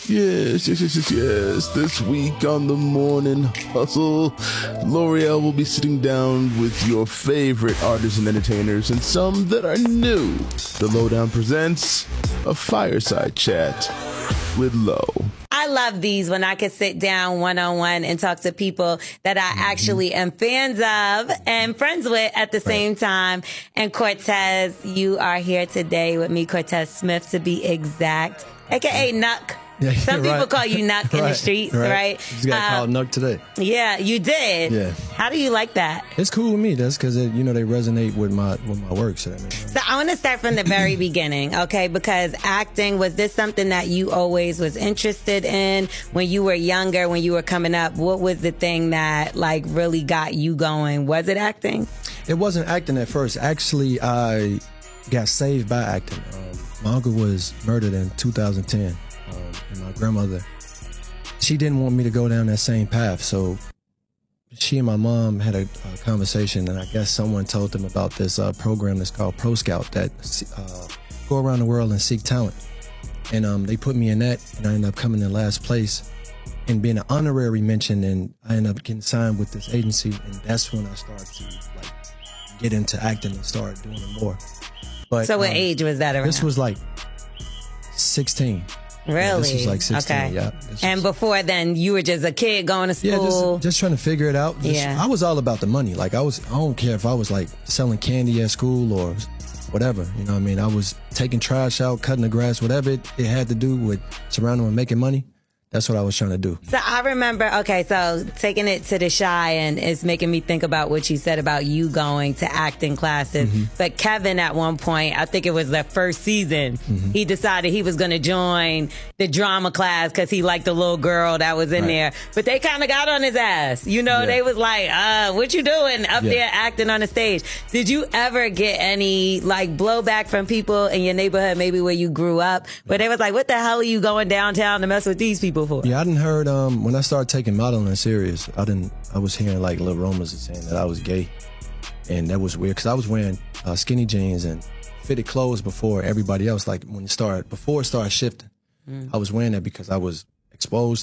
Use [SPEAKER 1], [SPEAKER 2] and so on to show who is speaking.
[SPEAKER 1] Yes. This week on the Morning Hustle, L'Oreal will be sitting down with your favorite artists and entertainers and some that are new. The Lowdown presents a fireside chat with Lo.
[SPEAKER 2] I love these when I can sit down one-on-one and talk to people that I actually am fans of and friends with at the same time. And Cortez, you are here today with me, Cortez Smith to be exact, aka Nuck.
[SPEAKER 3] Yeah,
[SPEAKER 2] some people call you Nuck in the streets, right?
[SPEAKER 3] You just got called Nuck today.
[SPEAKER 2] Yeah, you did.
[SPEAKER 3] Yeah.
[SPEAKER 2] How do you like that?
[SPEAKER 3] It's cool with me. That's because they resonate with my work. So
[SPEAKER 2] I want to start from the very beginning, okay? Because acting, was this something that you always was interested in when you were younger, when you were coming up? What was the thing that like really got you going? Was it acting?
[SPEAKER 3] It wasn't acting at first. Actually, I got saved by acting. My uncle was murdered in 2010. And my grandmother, she didn't want me to go down that same path. So she and my mom had a conversation, and I guess someone told them about this program that's called Pro Scout that go around the world and seek talent. And they put me in that, and I ended up coming in last place and being an honorary mention, and I ended up getting signed with this agency, and that's when I started to like get into acting and start doing it more. But
[SPEAKER 2] so what age was that around?
[SPEAKER 3] This was like 16.
[SPEAKER 2] Really?
[SPEAKER 3] Yeah, this was like 16,
[SPEAKER 2] okay.
[SPEAKER 3] Yeah.
[SPEAKER 2] And before then, you were just a kid going to school?
[SPEAKER 3] Yeah, just trying to figure it out. I was all about the money. Like, I don't care if I was like selling candy at school or whatever. You know what I mean? I was taking trash out, cutting the grass, whatever it had to do with surrounding with making money. That's what I was trying to do.
[SPEAKER 2] So I remember, okay, so taking it to the Chi, and it's making me think about what you said about you going to acting classes. Mm-hmm. But Kevin, at one point, I think it was the first season, he decided he was going to join the drama class because he liked the little girl that was in there. But they kind of got on his ass. You know, they was like, what you doing up there acting on the stage? Did you ever get any, like, blowback from people in your neighborhood, maybe where you grew up, where they was like, what the hell are you going downtown to mess with these people for?
[SPEAKER 3] Yeah, I didn't heard when I started taking modeling serious, I was hearing like little rumors saying that I was gay, and that was weird because I was wearing skinny jeans and fitted clothes before everybody else. Like before it started shifting, I was wearing that because I was exposed